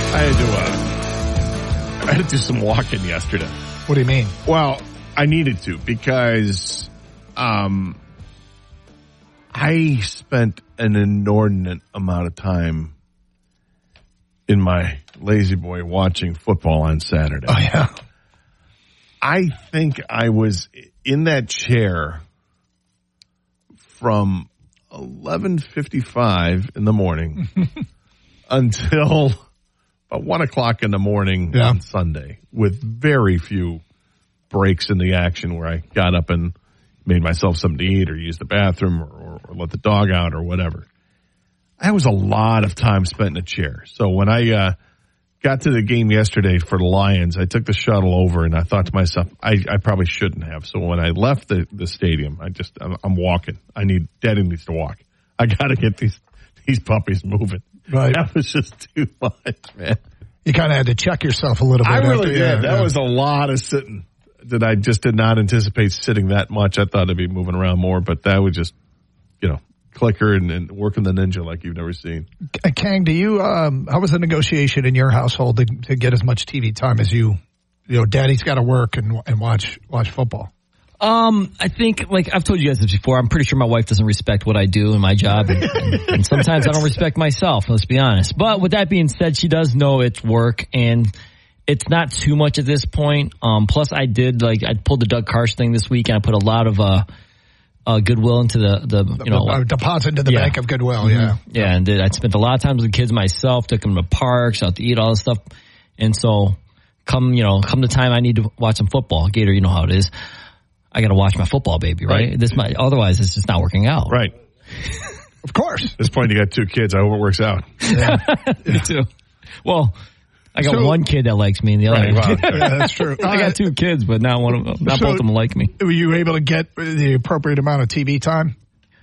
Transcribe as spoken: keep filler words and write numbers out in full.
I had to, uh, I had to do some walking yesterday. What do you mean? Well, I needed to because, um, I spent an inordinate amount of time in my lazy boy watching football on Saturday. Oh, yeah. I think I was in that chair from eleven fifty-five in the morning until about one o'clock in the morning yeah. on Sunday, with very few breaks in the action where I got up and made myself something to eat or used the bathroom or, or, or let the dog out or whatever. That was a lot of time spent in a chair. So when I uh, got to the game yesterday for the Lions, I took the shuttle over and I thought to myself, I, I probably shouldn't have. So when I left the, the stadium, I just, I'm, I'm walking. I need, Daddy needs to walk. I got to get these, these puppies moving. Right. That was just too much, man. You kind of had to check yourself a little bit. I really after, did. Yeah, that yeah. was a lot of sitting that I just did not anticipate sitting that much. I thought I'd be moving around more, but that was just, you know, clicker and, and working the ninja like you've never seen. Kang, do you, um, how was the negotiation in your household to, to get as much T V time as you, you know, Daddy's got to work and and watch watch football? Um, I think, like I've told you guys this before, I'm pretty sure my wife doesn't respect what I do in my job. And, and, and sometimes I don't respect myself, let's be honest. But with that being said, she does know it's work and it's not too much at this point. Um, plus I did, like, I pulled the Doug Karsh thing this week and I put a lot of, uh, uh, goodwill into the, the, you know. Uh, deposit into the yeah. bank of goodwill, mm-hmm. yeah. Yeah, and did, I spent a lot of time with the kids myself, took them to parks, out to eat, all this stuff. And so come, you know, come the time I need to watch some football, Gator, you know how it is. I got to watch my football baby, right? right. This might, otherwise, it's just not working out. Right. Of course. At this point, you got two kids. I hope it works out. Yeah. Me too. Well, I got so, one kid that likes me, and the other. Right, wow. Yeah, that's true. I got two kids, but not one of them. Not so both of them like me. Were you able to get the appropriate amount of T V time?